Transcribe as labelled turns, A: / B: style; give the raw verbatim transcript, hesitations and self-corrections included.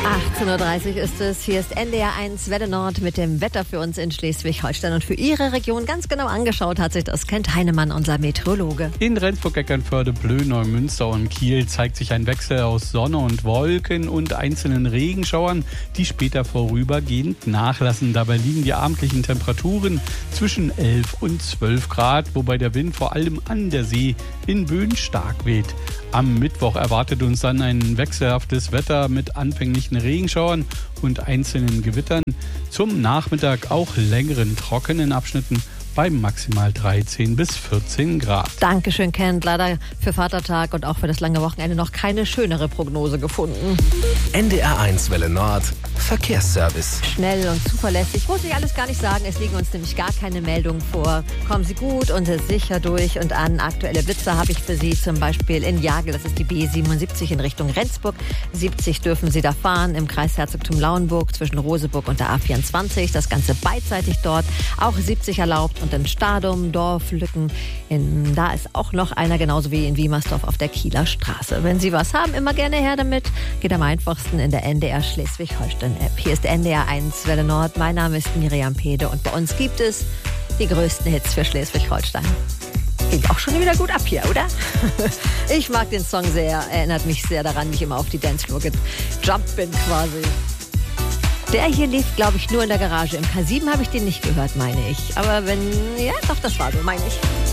A: achtzehn Uhr dreißig ist es. Hier ist N D R eins Welle Nord mit dem Wetter für uns in Schleswig-Holstein. Und für Ihre Region ganz genau angeschaut hat sich das Kent Heinemann, unser Meteorologe.
B: In Rendsburg, Eckernförde, Plön, Neumünster und Kiel zeigt sich ein Wechsel aus Sonne und Wolken und einzelnen Regenschauern, die später vorübergehend nachlassen. Dabei liegen die abendlichen Temperaturen zwischen elf und zwölf Grad, wobei der Wind vor allem an der See in Böen stark weht. Am Mittwoch erwartet uns dann ein wechselhaftes Wetter mit anfänglichen Regenschauern und einzelnen Gewittern. Zum Nachmittag auch längeren trockenen Abschnitten bei maximal dreizehn bis vierzehn Grad.
A: Dankeschön, Kent. Leider für Vatertag und auch für das lange Wochenende noch keine schönere Prognose gefunden.
C: N D R eins Welle Nord Verkehrsservice.
A: Schnell und zuverlässig, muss ich alles gar nicht sagen. Es liegen uns nämlich gar keine Meldungen vor. Kommen Sie gut und sicher durch und an. Aktuelle Blitzer habe ich für Sie zum Beispiel in Jagel. Das ist die B siebenundsiebzig in Richtung Rendsburg. siebzig dürfen Sie da fahren im Kreis Herzogtum Lauenburg zwischen Roseburg und der A vierundzwanzig. Das Ganze beidseitig dort. Auch siebzig erlaubt. Und in Stadum, Dorflücken, in, da ist auch noch einer, genauso wie in Wiemersdorf auf der Kieler Straße. Wenn Sie was haben, immer gerne her damit. Geht am einfachsten in der N D R Schleswig-Holstein-App. Hier ist N D R eins Welle Nord. Mein Name ist Miriam Pede und bei uns gibt es die größten Hits für Schleswig-Holstein. Geht auch schon wieder gut ab hier, oder? Ich mag den Song sehr, erinnert mich sehr daran, wie ich immer auf die Dancefloor gejumpt bin quasi. Der hier lief, glaube ich, nur in der Garage. Im K sieben habe ich den nicht gehört, meine ich. Aber wenn, ja, doch, das war so, meine ich.